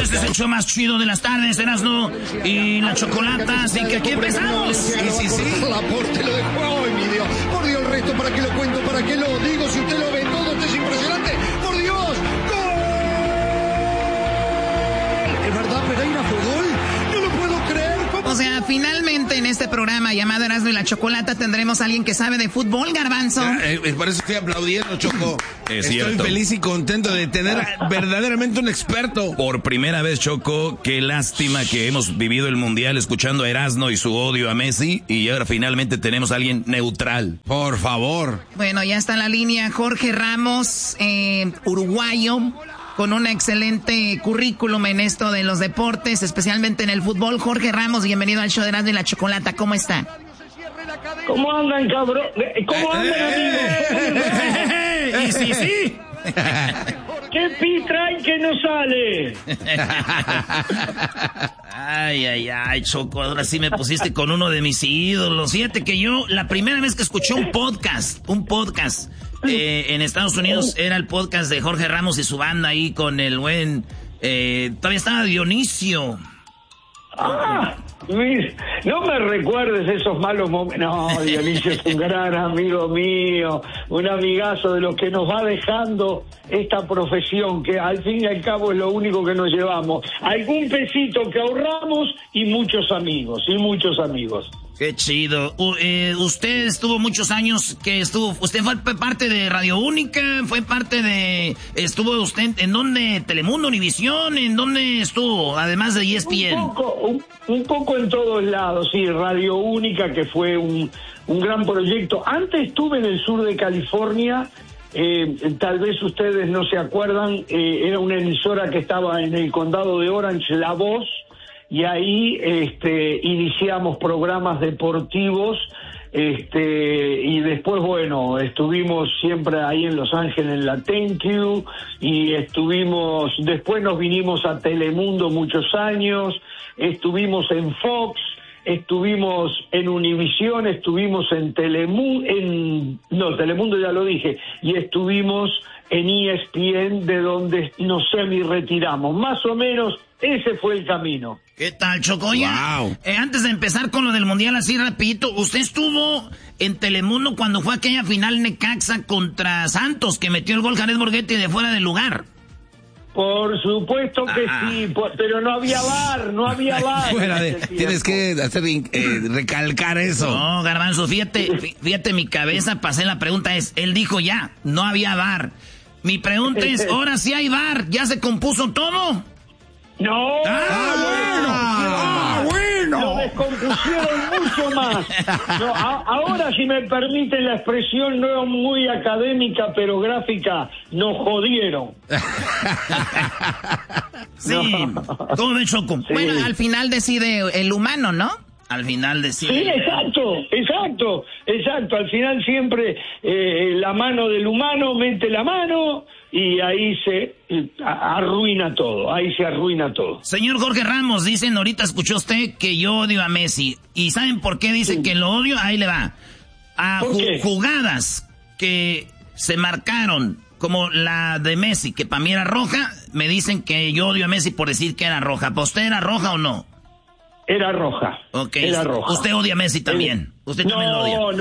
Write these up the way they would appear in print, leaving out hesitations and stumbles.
este es el show más chido de las tardes, Erasmo y la Chocolata, así que aquí empezamos. Sí. La aporte lo dejó, ay, mi Dios. Por Dios, el resto, ¿para qué lo cuento? ¿Para qué lo digo? Si usted lo ve todo, esto es impresionante. ¡Por Dios! ¡Gol! ¿Es verdad, Pereira, fue gol? No lo puedo creer. O sea, finalmente en este programa llamado Erasmo y la Chocolata tendremos a alguien que sabe de fútbol, Garbanzo. Por eso estoy aplaudiendo, Choco. Estoy feliz y contento de tener verdaderamente un experto. Por primera vez, Choco, qué lástima que hemos vivido el Mundial escuchando a Erasmo y su odio a Messi, y ahora finalmente tenemos a alguien neutral. Por favor. Bueno, ya está en la línea Jorge Ramos, uruguayo, con un excelente currículum en esto de los deportes, especialmente en el fútbol. Jorge Ramos, bienvenido al show de Erasmo y la Chocolata. ¿Cómo está? ¿Cómo andan, cabrón? ¿Cómo andan, amigos? Sí. ¿Qué pi traen que no sale? Ay, Choco, ahora sí me pusiste con uno de mis ídolos. Fíjate que yo, la primera vez que escuché un podcast en Estados Unidos, era el podcast de Jorge Ramos y su banda ahí con el buen, todavía estaba Dionisio. Luis, no me recuerdes esos malos momentos. No, Dionisio es un gran amigo mío, un amigazo de los que nos va dejando esta profesión, que al fin y al cabo es lo único que nos llevamos. Algún pesito que ahorramos y muchos amigos. Qué chido. Usted estuvo muchos años usted fue parte de Radio Única, estuvo usted, ¿en dónde? Telemundo, Univisión, ¿en dónde estuvo? Además de ESPN. Un poco en todos lados, sí, Radio Única, que fue un gran proyecto. Antes estuve en el sur de California, tal vez ustedes no se acuerdan, era una emisora que estaba en el condado de Orange, La Voz, y ahí iniciamos programas deportivos, y después, bueno, estuvimos siempre ahí en Los Ángeles en la Thank You, y después nos vinimos a Telemundo muchos años, estuvimos en Fox, estuvimos en Univisión, estuvimos en Telemundo ya lo dije, y estuvimos en ESPN, de donde nos semi-retiramos. Más o menos, ese fue el camino. ¿Qué tal, Chocoya? Wow. Antes de empezar con lo del Mundial, así rapidito, usted estuvo en Telemundo cuando fue aquella final Necaxa contra Santos, que metió el gol Jared Borghetti de fuera del lugar. Por supuesto que sí, pero no había VAR. Tienes que hacer recalcar eso. No, Garbanzo, fíjate mi cabeza, pasé la pregunta él dijo ya, no había VAR. Mi pregunta es, ahora sí hay VAR, ¿ya se compuso todo? No. Bueno. Lo descompusieron mucho más. No, ahora, si me permiten la expresión no muy académica, pero gráfica, nos jodieron. Sí. ¿Cómo ven, Choco? Sí. Bueno, al final decide el humano, ¿no? Al final decide. Sí, exacto. Al final siempre la mano del humano mete la mano y ahí se arruina todo. Señor Jorge Ramos, dicen, ahorita escuchó usted que yo odio a Messi. ¿Y saben por qué dice que lo odio? Ahí le va. A jugadas que se marcaron, como la de Messi, que para mí era roja, me dicen que yo odio a Messi por decir que era roja. ¿Para usted era roja o no? Era roja. Ok. Era roja. Usted odia a Messi también. Usted también lo odia.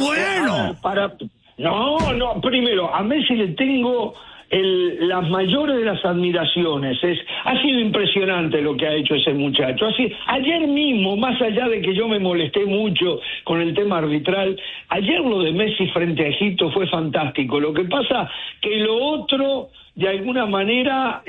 No. Primero, a Messi le tengo las mayores de las admiraciones. Ha sido impresionante lo que ha hecho ese muchacho. Ayer mismo, más allá de que yo me molesté mucho con el tema arbitral, ayer lo de Messi frente a Egipto fue fantástico. Lo que pasa que lo otro, de alguna manera,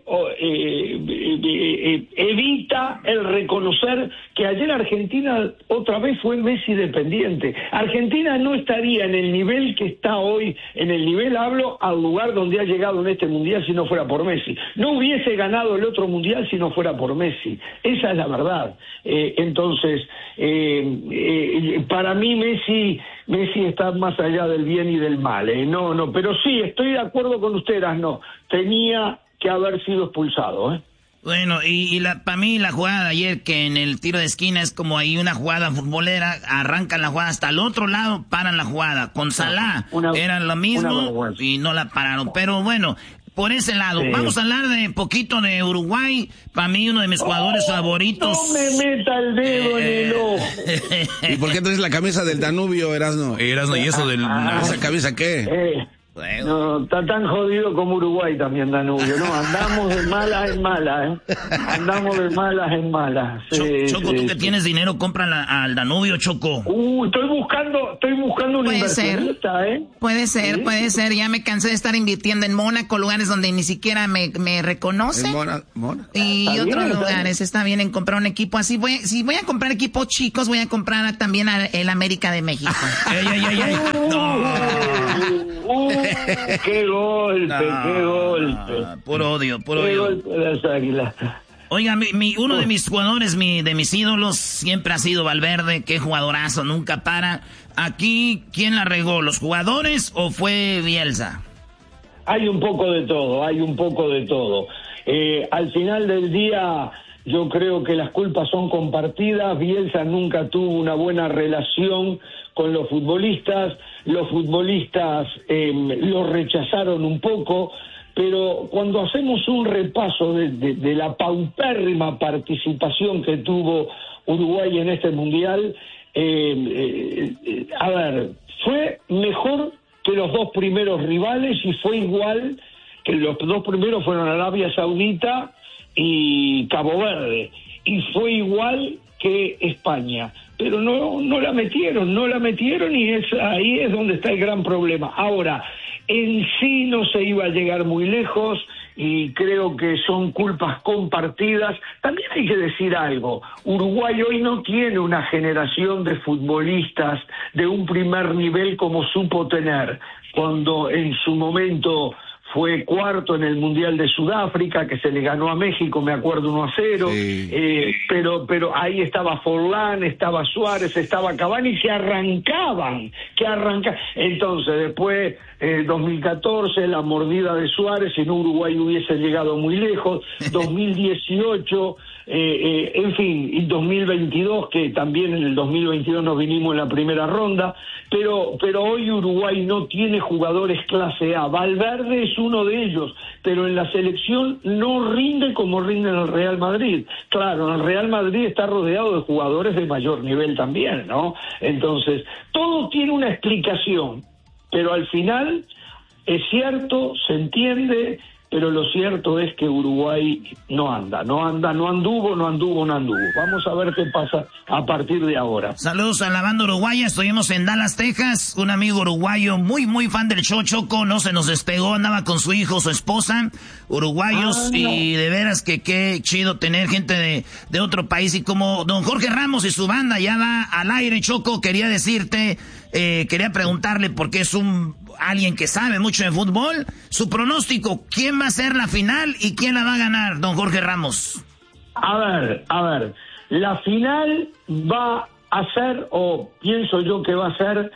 evita el reconocer que ayer Argentina otra vez fue Messi dependiente. Argentina no estaría en el nivel que está hoy, hablo, al lugar donde ha llegado en este Mundial si no fuera por Messi. No hubiese ganado el otro Mundial si no fuera por Messi. Esa es la verdad. Entonces, para mí Messi está más allá del bien y del mal. No, pero sí, estoy de acuerdo con ustedes, no. Tenía que haber sido expulsado, Bueno, para mí la jugada de ayer, que en el tiro de esquina es como ahí una jugada futbolera, arrancan la jugada hasta el otro lado, paran la jugada. Con Salah era lo mismo y no la pararon. Pero bueno, por ese lado. Vamos a hablar de poquito de Uruguay. Para mí, uno de mis jugadores favoritos. No me meta el dedo en el ojo. ¿Y por qué traes la camisa del Danubio, Erasno? Erasno, ¿y eso del... ¿Esa camisa qué? No, está tan jodido como Uruguay también, Danubio. No, andamos de malas en malas, Andamos de malas en malas. Choco, tú que tienes dinero, compra al Danubio, Choco. Estoy buscando un inversionista, Puede ser. Ya me cansé de estar invirtiendo en Mónaco, lugares donde ni siquiera me reconocen. Y otros lugares. Está bien en comprar un equipo así. Si voy a comprar equipos chicos, voy a comprar también el América de México. ¡Ey! No. ¡Qué golpe! Puro odio. ¡Qué golpe de las Águilas! Oiga, uno de mis jugadores, de mis ídolos, siempre ha sido Valverde. Qué jugadorazo, nunca para. Aquí, ¿quién la regó? ¿Los jugadores o fue Bielsa? Hay un poco de todo. Al final del día, yo creo que las culpas son compartidas. Bielsa nunca tuvo una buena relación con los futbolistas lo rechazaron un poco, pero cuando hacemos un repaso de la paupérrima participación que tuvo Uruguay en este mundial, fue mejor que los dos primeros rivales y fue igual que los dos primeros fueron Arabia Saudita y Cabo Verde, y fue igual que España, pero no la metieron y ahí es donde está el gran problema. Ahora, en sí no se iba a llegar muy lejos y creo que son culpas compartidas. También hay que decir algo, Uruguay hoy no tiene una generación de futbolistas de un primer nivel como supo tener cuando en su momento fue cuarto en el Mundial de Sudáfrica, que se le ganó a México, me acuerdo, 1-0, sí. Pero ahí estaba Forlán, estaba Suárez, estaba Cavani, que arrancaban. Entonces, después, 2014, la mordida de Suárez, en Uruguay hubiese llegado muy lejos, 2018... en fin, y 2022, que también en el 2022 nos vinimos en la primera ronda, pero hoy Uruguay no tiene jugadores clase A. Valverde es uno de ellos, pero en la selección no rinde como rinde en el Real Madrid. Claro, el Real Madrid está rodeado de jugadores de mayor nivel también, ¿no? Entonces, todo tiene una explicación, pero al final es cierto, se entiende, pero lo cierto es que Uruguay no anduvo. Vamos a ver qué pasa a partir de ahora. Saludos a la banda uruguaya, estuvimos en Dallas, Texas, un amigo uruguayo muy, muy fan del show, Choco, no se nos despegó, andaba con su hijo, su esposa, uruguayos, y de veras que qué chido tener gente de otro país, y como don Jorge Ramos y su banda ya va al aire, Choco, quería preguntarle, porque es alguien que sabe mucho de fútbol, su pronóstico, ¿quién va a ser la final y quién la va a ganar, don Jorge Ramos? A ver, la final va a ser, o pienso yo que va a ser,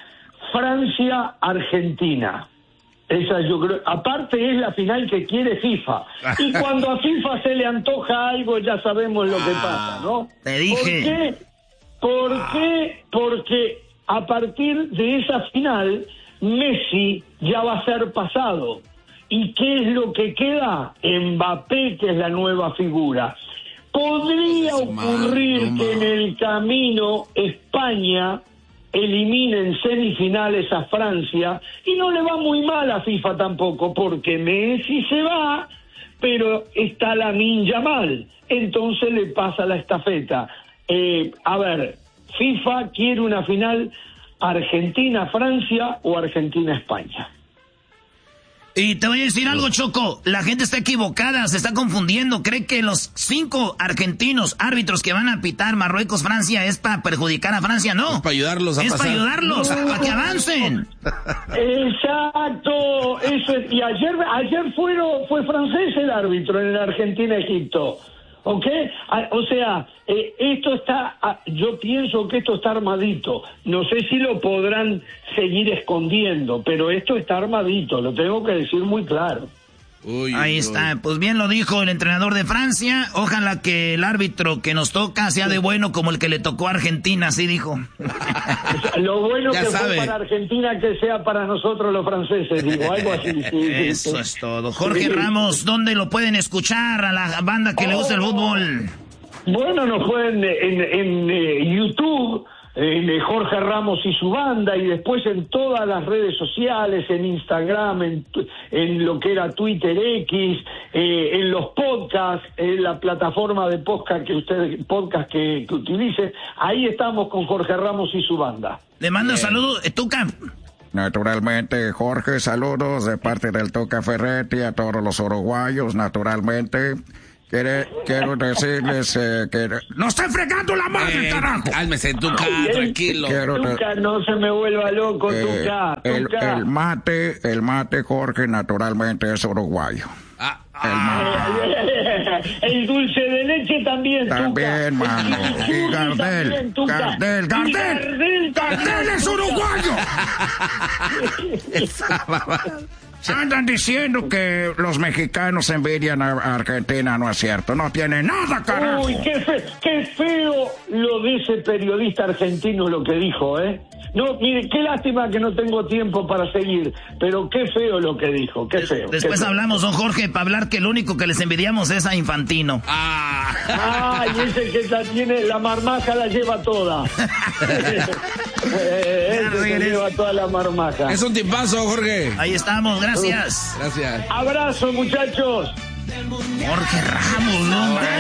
Francia-Argentina. Esa yo creo, aparte es la final que quiere FIFA. Y cuando a FIFA se le antoja algo, ya sabemos lo que pasa, ¿no? Te dije. ¿Por qué? Porque a partir de esa final, Messi ya va a ser pasado. ¿Y qué es lo que queda? Mbappé, que es la nueva figura. Podría ocurrir que en el camino España elimine en semifinales a Francia, y no le va muy mal a FIFA tampoco, porque Messi se va, pero está Lamine Yamal, entonces le pasa la estafeta. FIFA quiere una final Argentina-Francia o Argentina-España. Y te voy a decir algo, Choco, la gente está equivocada, se está confundiendo, cree que los 5 argentinos árbitros que van a pitar Marruecos-Francia es para perjudicar a Francia, no. Es para ayudarlos a pasar. Es para ayudarlos, para que avancen. Exacto, eso es. Y ayer fue francés el árbitro en el Argentina-Egipto. ¿Ok? O sea, esto está, yo pienso que esto está armadito. No sé si lo podrán seguir escondiendo, pero esto está armadito, lo tengo que decir muy claro. Ahí está, pues bien lo dijo el entrenador de Francia. Ojalá que el árbitro que nos toca sea de bueno como el que le tocó a Argentina, así dijo. Lo bueno ya que sabe. fue para Argentina que sea para nosotros los franceses, digo, algo así. Eso es todo. Jorge Ramos, ¿dónde lo pueden escuchar a la banda que le gusta el fútbol? Bueno, nos pueden en YouTube, en Jorge Ramos y su banda, y después en todas las redes sociales, en Instagram, en lo que era Twitter X, en los podcasts, en la plataforma de podcast que utilicen. Ahí estamos con Jorge Ramos y su banda. Le mando saludos, Tuca. Naturalmente, Jorge, saludos de parte del Tuca Ferretti a todos los uruguayos, naturalmente. Quiero decirles que... ¡No estoy fregando la madre, carajo! Cálmese, Tuca, tranquilo. Tuca, no se me vuelva loco, Tuca. El mate, Jorge, naturalmente es uruguayo. El dulce de leche también, También, Tuca. mano. Y Gardel. ¡Gardel es uruguayo! Andan diciendo que los mexicanos envidian a Argentina, no es cierto. No tiene nada, carajo. Uy, qué feo lo de ese periodista argentino lo que dijo, ¿eh? No, mire, qué lástima que no tengo tiempo para seguir, pero qué feo lo que dijo, qué feo. Después hablamos, don Jorge, para hablar que el único que les envidiamos es a Infantino. Y ese que tiene la marmaja la lleva toda. Ese que lleva toda la marmaja. Es un tipazo, Jorge. Ahí estamos, gracias. Gracias. Abrazo, muchachos. Jorge Ramos, no.